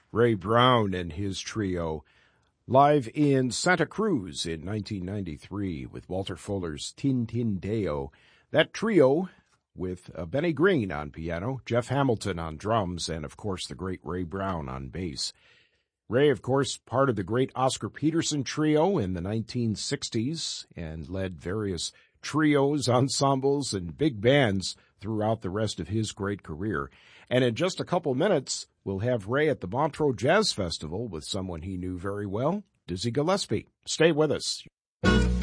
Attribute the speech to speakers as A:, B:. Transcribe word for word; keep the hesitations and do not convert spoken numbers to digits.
A: Ray Brown and his trio, live in Santa Cruz in nineteen ninety-three with Walter Fuller's Tin Tin Deo. That trio with uh, Benny Green on piano, Jeff Hamilton on drums, and, of course, the great Ray Brown on bass. Ray, of course, part of the great Oscar Peterson trio in the nineteen sixties and led various trios, ensembles, and big bands throughout the rest of his great career. And in just a couple minutes, we'll have Ray at the Montreux Jazz Festival with someone he knew very well, Dizzy Gillespie. Stay with us.